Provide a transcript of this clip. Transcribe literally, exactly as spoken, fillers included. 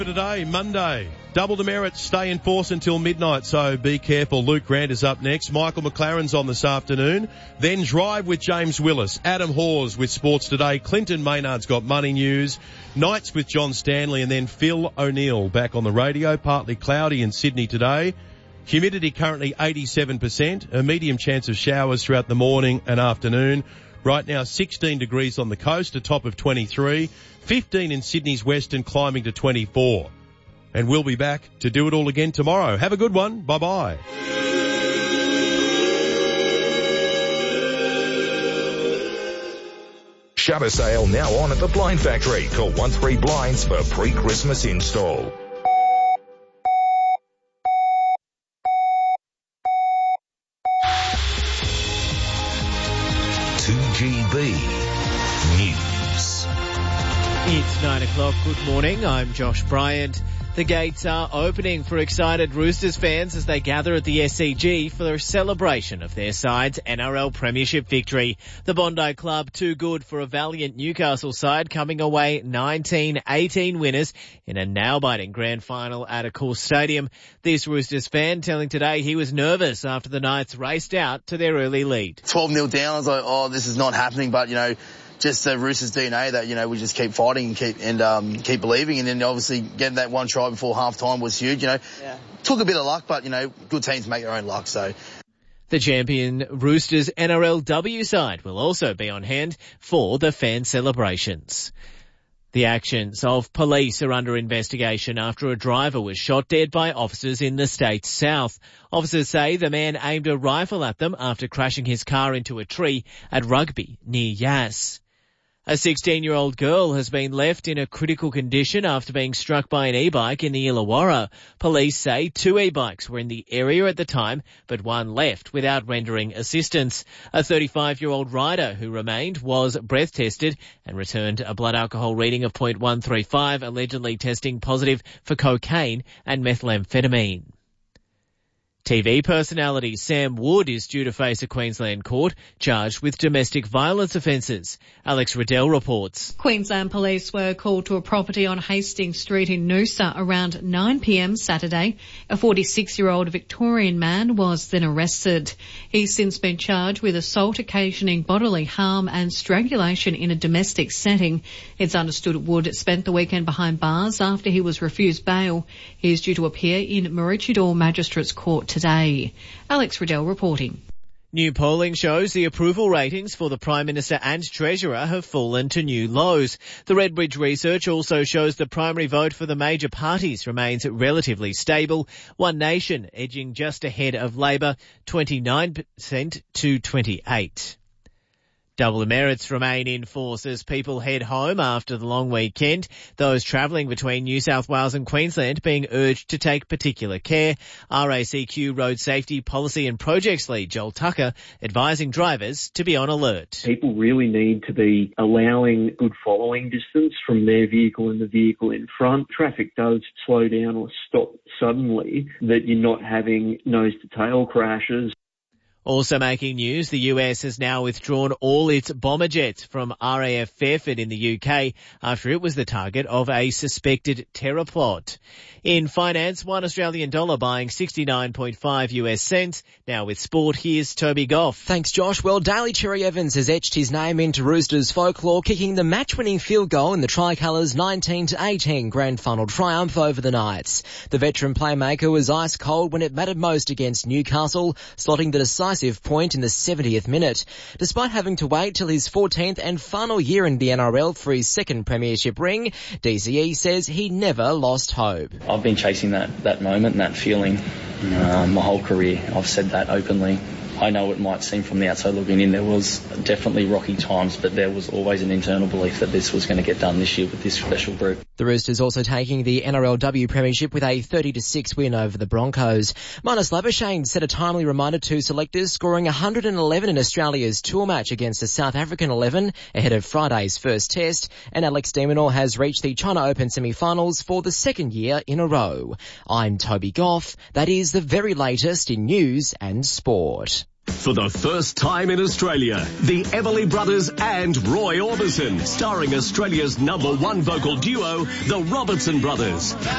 Today, Monday, double demerits stay in force until midnight, so be careful. Luke Grant is up next. Michael McLaren's on this afternoon. Then Drive with James Willis. Adam Hawes with Sports Today. Clinton Maynard's got Money News. Nights with John Stanley, and then Phil O'Neill back on the radio. Partly cloudy in Sydney today. Humidity currently eighty-seven percent. A medium chance of showers throughout the morning and afternoon. Right now, sixteen degrees on the coast, a top of twenty-three. fifteen in Sydney's west and climbing to twenty-four. And we'll be back to do it all again tomorrow. Have a good one. Bye-bye. Shutter sale now on at the Blind Factory. Call one three Blinds for pre-Christmas install. two G B News. It's nine o'clock. Good morning. I'm Josh Bryant. The gates are opening for excited Roosters fans as they gather at the S C G for their celebration of their side's N R L Premiership victory. The Bondi Club too good for a valiant Newcastle side, coming away nineteen eighteen winners in a nail-biting grand final at Accor Stadium. This Roosters fan telling Today he was nervous after the Knights raced out to their early lead. twelve nil down, I was like, oh, this is not happening, but, you know, just the Roosters D N A that, you know, we just keep fighting and keep and um, keep believing. And then obviously getting that one try before half time was huge. You know, yeah. Took a bit of luck, but, you know, good teams make their own luck. So the champion Roosters N R L W side will also be on hand for the fan celebrations. The actions of police are under investigation after a driver was shot dead by officers in the state's south. Officers say the man aimed a rifle at them after crashing his car into a tree at Rugby near Yass. A sixteen-year-old girl has been left in a critical condition after being struck by an e-bike in the Illawarra. Police say two e-bikes were in the area at the time, but one left without rendering assistance. A thirty-five-year-old rider who remained was breath tested and returned a blood alcohol reading of point one three five, allegedly testing positive for cocaine and methamphetamine. T V personality Sam Wood is due to face a Queensland court charged with domestic violence offences. Alex Riddell reports. Queensland police were called to a property on Hastings Street in Noosa around nine p.m. Saturday. A forty-six-year-old Victorian man was then arrested. He's since been charged with assault occasioning bodily harm and strangulation in a domestic setting. It's understood Wood spent the weekend behind bars after he was refused bail. He is due to appear in Maroochydore Magistrates Court today. Alex Riddell reporting. New polling shows the approval ratings for the Prime Minister and Treasurer have fallen to new lows. The Redbridge research also shows the primary vote for the major parties remains relatively stable. One Nation edging just ahead of Labor, twenty-nine percent to twenty-eight percent. Double demerits remain in force as people head home after the long weekend. Those travelling between New South Wales and Queensland being urged to take particular care. R A C Q Road Safety Policy and Projects Lead Joel Tucker advising drivers to be on alert. People really need to be allowing good following distance from their vehicle and the vehicle in front. Traffic does slow down or stop suddenly, that you're not having nose-to-tail crashes. Also making news, the U S has now withdrawn all its bomber jets from R A F Fairford in the U K after it was the target of a suspected terror plot. In finance, one Australian dollar buying sixty-nine point five U S cents. Now with sport, here's Toby Goff. Thanks, Josh. Well, Daly Cherry Evans has etched his name into Roosters folklore, kicking the match-winning field goal in the Tricolours' nineteen to eighteen grand final triumph over the Knights. The veteran playmaker was ice cold when it mattered most against Newcastle, slotting the decisive point in the seventieth minute. Despite having to wait till his fourteenth and final year in the N R L for his second premiership ring, D C E says he never lost hope. I've been chasing that, that moment and that feeling uh, my whole career. I've said that openly. I know it might seem from the outside looking in, there was definitely rocky times, but there was always an internal belief that this was going to get done this year with this special group. The Roosters also taking the N R L W Premiership with a thirty to six win over the Broncos. Marnus Labuschagne set a timely reminder to selectors, scoring one hundred eleven in Australia's tour match against the South African eleven ahead of Friday's first test, and Alex de Minaur has reached the China Open semi-finals for the second year in a row. I'm Toby Goff. That is the very latest in news and sport. For the first time in Australia, the Everly Brothers and Roy Orbison, starring Australia's number one vocal duo, the Robertson Brothers.